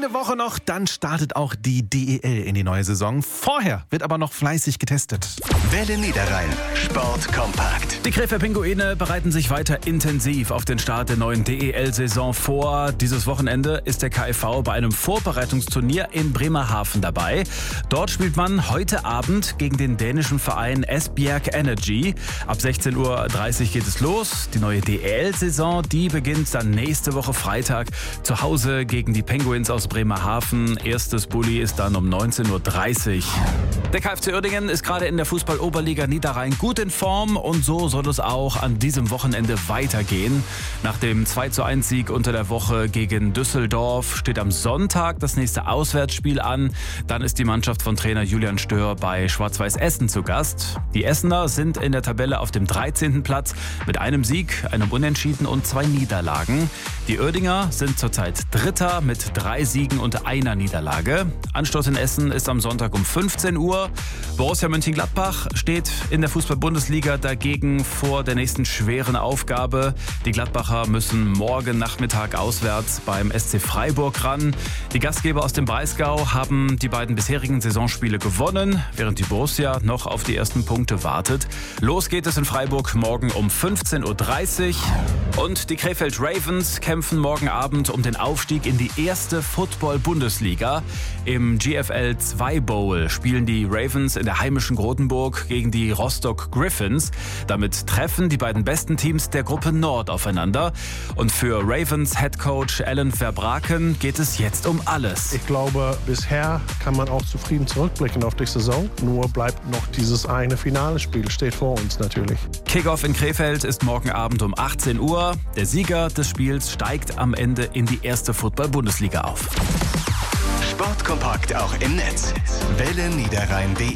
Eine Woche noch, dann startet auch die DEL in die neue Saison. Vorher wird aber noch fleißig getestet. Welle Niederrhein. Sport kompakt. Die Krefeld Pinguine bereiten sich weiter intensiv auf den Start der neuen DEL-Saison vor. Dieses Wochenende ist der KIV bei einem Vorbereitungsturnier in Bremerhaven dabei. Dort spielt man heute Abend gegen den dänischen Verein Esbjerg Energy. Ab 16:30 Uhr geht es los. Die neue DEL-Saison, die beginnt dann nächste Woche Freitag zu Hause gegen die Penguins aus Bremerhaven. Erstes Bulli ist dann um 19:30 Uhr. Der KFC Uerdingen ist gerade in der Fußball-Oberliga Niederrhein gut in Form und so soll es auch an diesem Wochenende weitergehen. Nach dem 2:1-Sieg unter der Woche gegen Düsseldorf steht am Sonntag das nächste Auswärtsspiel an. Dann ist die Mannschaft von Trainer Julian Stör bei Schwarz-Weiß Essen zu Gast. Die Essener sind in der Tabelle auf dem 13. Platz mit einem Sieg, einem Unentschieden und 2 Niederlagen. Die Uerdinger sind zurzeit Dritter mit 3 Siegen und einer Niederlage. Anstoß in Essen ist am Sonntag um 15 Uhr. Borussia Mönchengladbach steht in der Fußball-Bundesliga dagegen vor der nächsten schweren Aufgabe. Die Gladbacher müssen morgen Nachmittag auswärts beim SC Freiburg ran. Die Gastgeber aus dem Breisgau haben die beiden bisherigen Saisonspiele gewonnen, während die Borussia noch auf die ersten Punkte wartet. Los geht es in Freiburg morgen um 15:30 Uhr. Und die Krefeld Ravens kämpfen morgen Abend um den Aufstieg in die erste Football-Bundesliga. Im GFL 2 Bowl spielen die Ravens in der heimischen Grotenburg gegen die Rostock Griffins. Damit treffen die beiden besten Teams der Gruppe Nord aufeinander. Und für Ravens Headcoach Alan Verbraken geht es jetzt um alles. Ich glaube, bisher kann man auch zufrieden zurückblicken auf die Saison. Nur bleibt noch dieses eine Finale-Spiel, steht vor uns natürlich. Kickoff in Krefeld ist morgen Abend um 18 Uhr. Der Sieger des Spiels steigt am Ende in die erste Football-Bundesliga auf. Sport kompakt auch im Netz. Welle Niederrhein.de